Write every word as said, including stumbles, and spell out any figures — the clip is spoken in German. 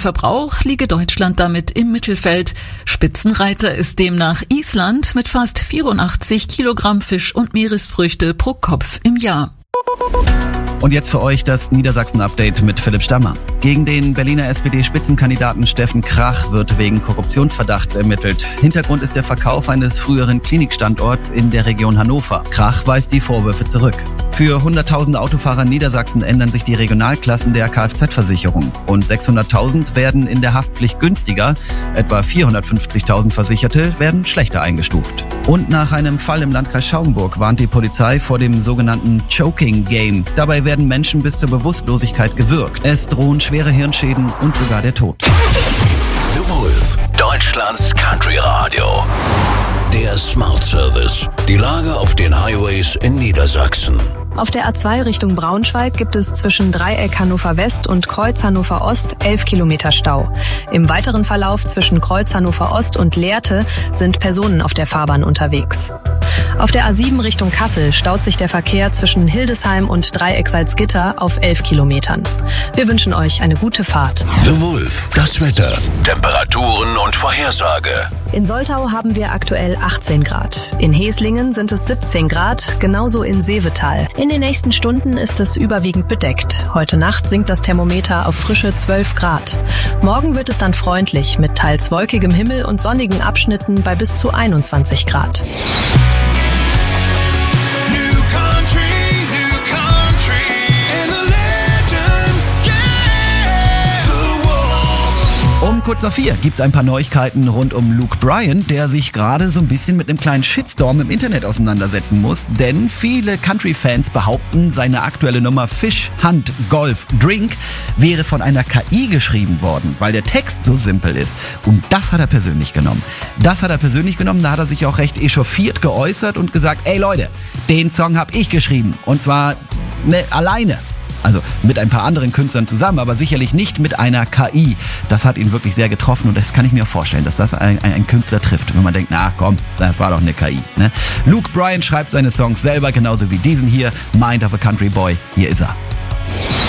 Verbrauch liege Deutschland damit im Mittelfeld. Spitzenreiter ist demnach Island mit fast vierundachtzig Kilogramm Fisch und Meeresfrüchte pro Kopf im Jahr. Und jetzt für euch das Niedersachsen-Update mit Philipp Stammer. Gegen den Berliner S P D-Spitzenkandidaten Steffen Krach wird wegen Korruptionsverdachts ermittelt. Hintergrund ist der Verkauf eines früheren Klinikstandorts in der Region Hannover. Krach weist die Vorwürfe zurück. Für hunderttausende Autofahrer in Niedersachsen ändern sich die Regionalklassen der Kfz-Versicherung. Rund sechshunderttausend werden in der Haftpflicht günstiger. Etwa vierhundertfünfzigtausend Versicherte werden schlechter eingestuft. Und nach einem Fall im Landkreis Schaumburg warnt die Polizei vor dem sogenannten Choking Game. Dabei werden Menschen bis zur Bewusstlosigkeit gewürgt. Es drohen schwere Hirnschäden und sogar der Tod. The Wolf, Deutschlands Country Radio. Der Smart Service. Die Lage auf den Highways in Niedersachsen. Auf der A zwei Richtung Braunschweig gibt es zwischen Dreieck Hannover West und Kreuz Hannover Ost elf Kilometer Stau. Im weiteren Verlauf zwischen Kreuz Hannover Ost und Lehrte sind Personen auf der Fahrbahn unterwegs. Auf der A sieben Richtung Kassel staut sich der Verkehr zwischen Hildesheim und Dreieck Salzgitter auf elf Kilometern. Wir wünschen euch eine gute Fahrt. The Wolf, das Wetter, Temperaturen und Vorhersage. In Soltau haben wir aktuell achtzehn Grad. In Heslingen sind es siebzehn Grad, genauso in Seevetal. In den nächsten Stunden ist es überwiegend bedeckt. Heute Nacht sinkt das Thermometer auf frische zwölf Grad. Morgen wird es dann freundlich mit teils wolkigem Himmel und sonnigen Abschnitten bei bis zu einundzwanzig Grad. Um kurz nach vier gibt's ein paar Neuigkeiten rund um Luke Bryan, der sich gerade so ein bisschen mit einem kleinen Shitstorm im Internet auseinandersetzen muss. Denn viele Country-Fans behaupten, seine aktuelle Nummer Fish, Hunt, Golf, Drink wäre von einer K I geschrieben worden, weil der Text so simpel ist. Und das hat er persönlich genommen. Das hat er persönlich genommen, da hat er sich auch recht echauffiert geäußert und gesagt, ey Leute, den Song hab ich geschrieben. Und zwar ne, alleine. Also mit ein paar anderen Künstlern zusammen, aber sicherlich nicht mit einer K I. Das hat ihn wirklich sehr getroffen und das kann ich mir auch vorstellen, dass das ein, ein, ein Künstler trifft, wenn man denkt, na komm, das war doch eine K I. Ne? Luke Bryan schreibt seine Songs selber, genauso wie diesen hier, Mind of a Country Boy. Hier ist er.